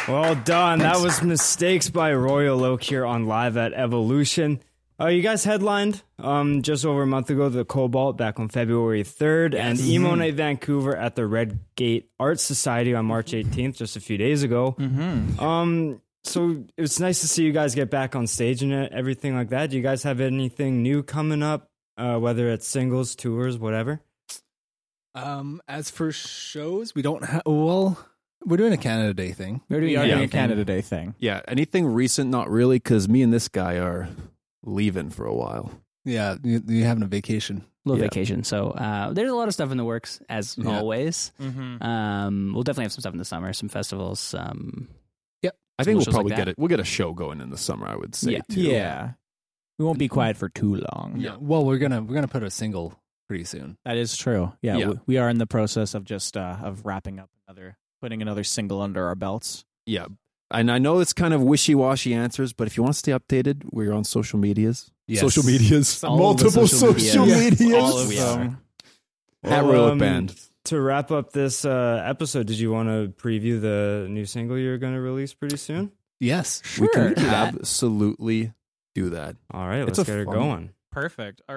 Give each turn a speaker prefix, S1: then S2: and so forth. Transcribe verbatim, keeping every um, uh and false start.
S1: Well done. Thanks. That was Mistakes by Royal Oak here on Live at Evolution. Uh, you guys headlined um, just over a month ago the Cobalt back on February third, yes. and Emo Night Vancouver at the Red Gate Art Society on March eighteenth, just a few days ago. Mm-hmm. Um, so it's nice to see you guys get back on stage and everything like that. Do you guys have anything new coming up, uh, whether it's singles, tours, whatever?
S2: Um, as for shows, we don't have, well, we're doing a Canada Day thing.
S3: We're doing, we are yeah, doing a Canada Day thing.
S4: Yeah, anything recent, not really, because me and this guy are leaving for a while.
S2: Yeah, you, you're having a vacation.
S5: A little
S4: yeah.
S5: vacation. So uh, there's a lot of stuff in the works, as yeah. always. Mm-hmm. Um, we'll definitely have some stuff in the summer, some festivals. Um,
S2: yep.
S4: I think we'll probably like get it. We'll get a show going in the summer, I would say,
S5: yeah.
S4: too.
S3: Yeah. We won't be quiet for too long.
S2: Yeah. Well, we're gonna we're gonna put a single pretty soon.
S3: That is true. Yeah,
S4: yeah.
S3: We, we are in the process of just uh, of wrapping up another, putting another single under our belts.
S4: Yeah, and I know it's kind of wishy-washy answers, but if you want to stay updated, we're on social medias.
S2: Yes.
S4: Social medias,
S3: All
S4: multiple social, social medias.
S3: medias. All of them.
S4: At Royal Oak Band.
S1: To wrap up this uh, episode, did you want to preview the new single you're going to release pretty soon?
S2: Yes,
S4: sure. We can absolutely do that.
S1: All right,
S4: it's
S1: let's get her
S4: fun.
S1: going.
S3: Perfect. All